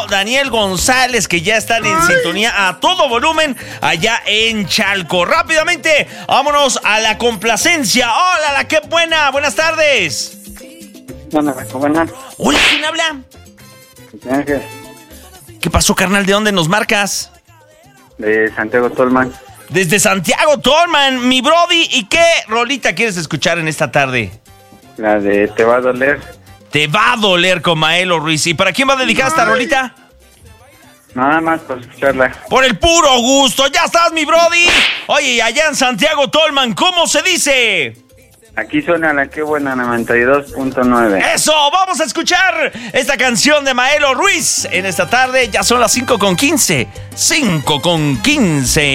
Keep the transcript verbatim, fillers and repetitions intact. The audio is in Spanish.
Daniel González, que ya están en sintonía a todo volumen allá en Chalco. Rápidamente, vámonos a la complacencia. Hola, la qué buena, buenas tardes. Buenas, buenas. Hola, ¿quién habla? Ángel, ¿Qué pasó, carnal? ¿De dónde nos marcas? de Santiago Tolman. Desde Santiago Tolman, mi brody. ¿Y qué rolita quieres escuchar en esta tarde? La de Te va a doler. Te va a doler con Maelo Ruiz. ¿Y para quién va dedicada esta rolita? Nada más por escucharla. Por el puro gusto. ¡Ya estás, mi brody! Oye, y allá en Santiago Tolman, ¿cómo se dice? Aquí suena la que buena noventa y dos punto nueve. ¡Eso! Vamos a escuchar esta canción de Maelo Ruiz en esta tarde. Ya son las cinco con quince. cinco con quince.